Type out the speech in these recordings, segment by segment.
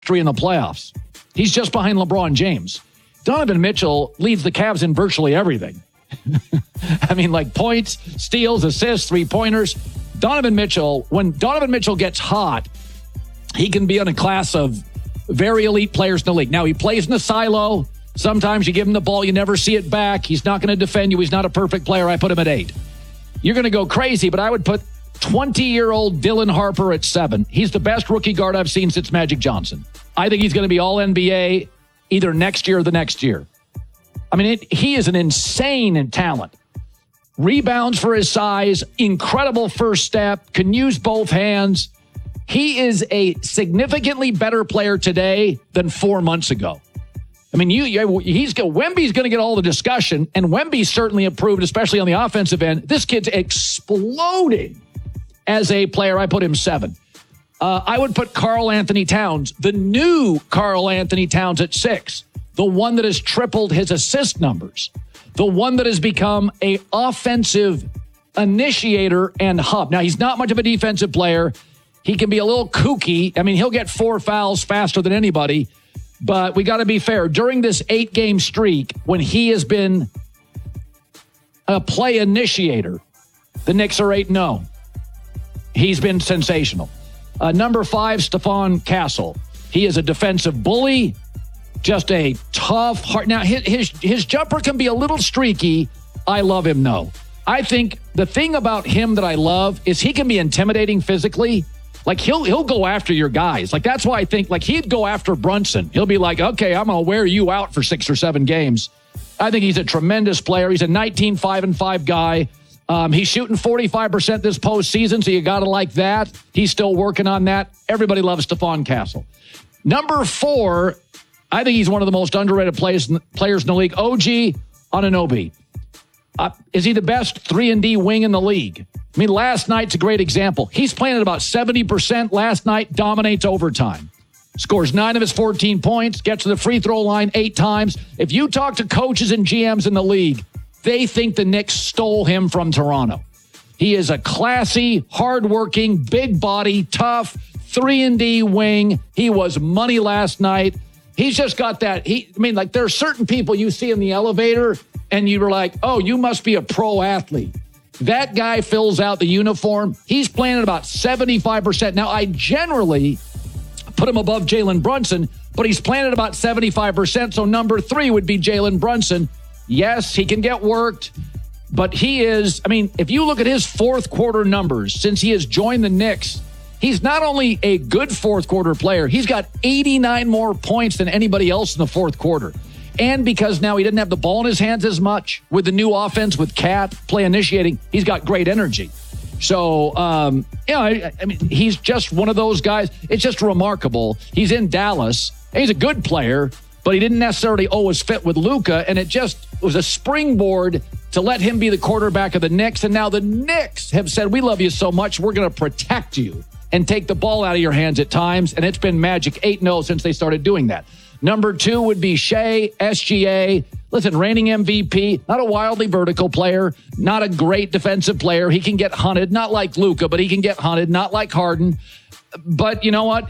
in the playoffs. He's just behind LeBron James. Donovan Mitchell leads the Cavs in virtually everything. I mean, like points, steals, assists, three-pointers. Donovan Mitchell, when Donovan Mitchell gets hot, he can be in a class of very elite players in the league. Now, he plays in the silo. Sometimes you give him the ball, you never see it back. He's not going to defend you. He's not a perfect player. I put him at 8. You're going to go crazy, but I would put 20-year-old Dylan Harper at 7. He's the best rookie guard I've seen since Magic Johnson. I think he's going to be all-NBA either next year or the next year. I mean, he is an insane talent. Rebounds for his size, incredible first step, can use both hands. He is a significantly better player today than 4 months ago. I mean, Wemby's going to get all the discussion, and Wemby's certainly improved, especially on the offensive end. This kid's exploding as a player. I put him 7. I would put Karl Anthony Towns, the new Karl Anthony Towns, at 6. The one that has tripled his assist numbers. The one that has become an offensive initiator and hub. Now, he's not much of a defensive player. He can be a little kooky. I mean, he'll get 4 fouls faster than anybody. But we got to be fair. During this 8-game streak, when he has been a play initiator, the Knicks are 8-0. He's been sensational. Number 5, Stephon Castle. He is a defensive bully, just a tough heart. Now, his jumper can be a little streaky. I love him, though. I think the thing about him that I love is he can be intimidating physically. Like, he'll go after your guys. Like, that's why I think, like, he'd go after Brunson. He'll be like, okay, I'm going to wear you out for 6 or 7 games. I think he's a tremendous player. He's a 19-5-5 guy. He's shooting 45% this postseason, so you got to like that. He's still working on that. Everybody loves Stephon Castle. Number 4, I think he's one of the most underrated players in the league. OG Anunoby. Is he the best 3-and-D wing in the league? I mean, last night's a great example. He's playing at about 70% last night, dominates overtime. Scores 9 of his 14 points, gets to the free throw line 8 times. If you talk to coaches and GMs in the league, they think the Knicks stole him from Toronto. He is a classy, hardworking, big body, tough, 3-and-D wing. He was money last night. He's just got that. There are certain people you see in the elevator and you're like, oh, you must be a pro athlete. That guy fills out the uniform. He's playing at about 75%. Now, I generally put him above Jalen Brunson, but he's playing at about 75%. So number 3 would be Jalen Brunson. Yes, he can get worked, but he is, if you look at his fourth quarter numbers since he has joined the Knicks, he's not only a good fourth quarter player, he's got 89 more points than anybody else in the fourth quarter. And because now he didn't have the ball in his hands as much with the new offense with Cat play initiating, he's got great energy. So, he's just one of those guys. It's just remarkable. He's in Dallas. He's a good player, but he didn't necessarily always fit with Luka, and it just was a springboard to let him be the quarterback of the Knicks. And now the Knicks have said, we love you so much, we're going to protect you and take the ball out of your hands at times. And it's been magic 8-0 since they started doing that. Number 2 would be Shea, SGA. Listen, reigning MVP, not a wildly vertical player, not a great defensive player. He can get hunted, not like Luka, but he can get hunted, not like Harden. But you know what?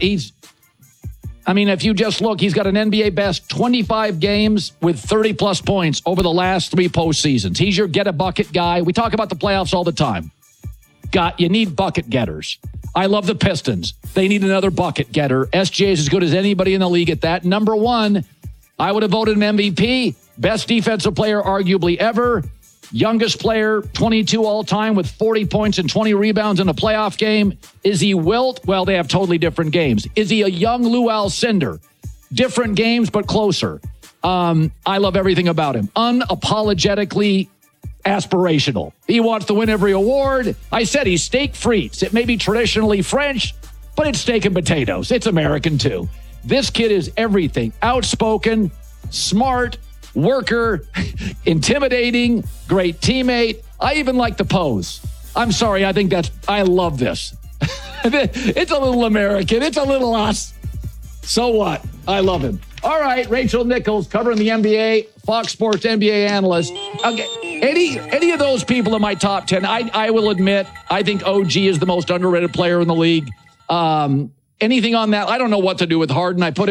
If you just look, he's got an NBA best 25 games with 30-plus points over the last 3 postseasons. He's your get-a-bucket guy. We talk about the playoffs all the time. You need bucket getters. I love the Pistons. They need another bucket getter. SGA is as good as anybody in the league at that. Number 1, I would have voted him MVP. Best defensive player arguably ever. Youngest player, 22 all-time with 40 points and 20 rebounds in a playoff game. Is he Wilt? Well, they have totally different games. Is he a young Lou Alcindor? Different games, but closer. I love everything about him. Unapologetically aspirational. He wants to win every award. I said he's steak frites. It may be traditionally French, but it's steak and potatoes. It's American too. This kid is everything. Outspoken, smart, worker, intimidating, great teammate. I even like the pose. I'm sorry. I love this. It's a little American. It's a little us. So what? I love him. All right. Rachel Nichols covering the NBA, Fox Sports NBA analyst. Okay. Any of those people in my top 10, I will admit, I think OG is the most underrated player in the league. Anything on that? I don't know what to do with Harden. I put